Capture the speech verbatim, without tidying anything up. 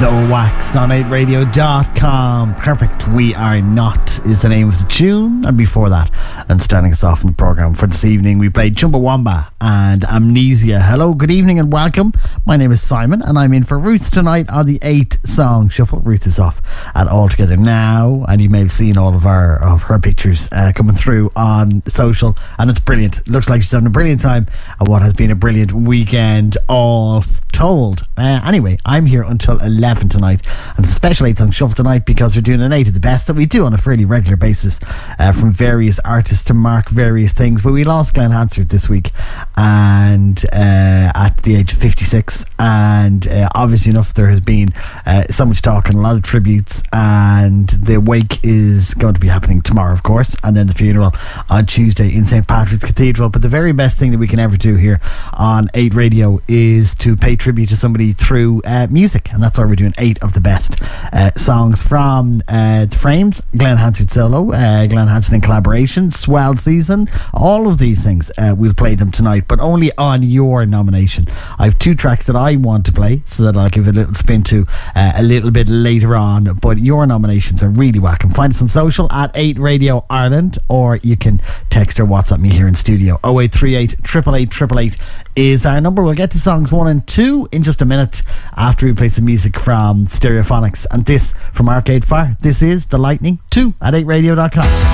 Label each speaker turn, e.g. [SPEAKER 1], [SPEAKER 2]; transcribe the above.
[SPEAKER 1] Slow Wax on eight radio dot com. Perfect We Are Not is the name of the tune. And before that, and starting us off in the programme for this evening, we played Chumbawamba and Amnesia. Hello, good evening and welcome. My name is Simon and I'm in for Ruth tonight on the eight song shuffle. Ruth is off at All Together Now, and you may have seen all of our of her pictures uh, coming through on social, and it's brilliant. It looks like she's having a brilliant time at what has been a brilliant weekend all told. Uh, anyway, I'm here until eleven tonight, and it's a special eight song shuffle tonight because we're doing an eight of the best that we do on a fairly regular basis uh, from various artists to mark various things. But we lost Glenn Hansard this week, and uh, at the age of fifty-six, and uh, obviously enough there has been uh, so much talk and a lot of tributes, and the wake is going to be happening tomorrow, of course, and then the funeral on Tuesday in Saint Patrick's Cathedral. But the very best thing that we can ever do here on eight Radio is to pay tribute to somebody through uh, music, and that's why we're doing eight of the best uh, songs from uh, The Frames, Glenn Hansard solo, uh, Glenn Hansard in collaboration, Swell Season, all of these things. Uh, we'll play them tonight, but only on your nomination. I have two tracks that I want to play, so that I'll give it a little spin to uh, a little bit later on, but your nominations are really welcome. Find us on social at eight Radio Ireland, or you can text or WhatsApp me here in studio. oh eight three eight, eight eight eight, eight eight eight is our number. We'll get to songs one and two in just a minute after we play some music from Stereophonics, and this from Arcade Fire. This is The Lightning two at eight radio dot com.